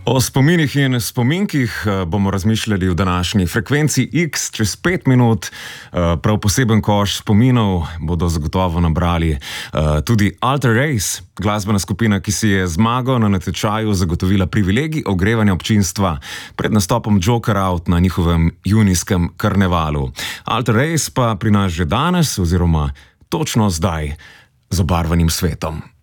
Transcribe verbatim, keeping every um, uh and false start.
O spominih in spominkih bomo razmišljali v današnji frekvenci X čez pet minut. Prav poseben koš spominov bodo zagotovo nabrali tudi Alter Race, glasbena skupina, ki si je zmago na natečaju zagotovila privilegij ogrevanja občinstva pred nastopom Joker Out na njihovem junijskem karnevalu. Alter Race pa pri nas že danes oziroma točno zdaj z obarvanim svetom.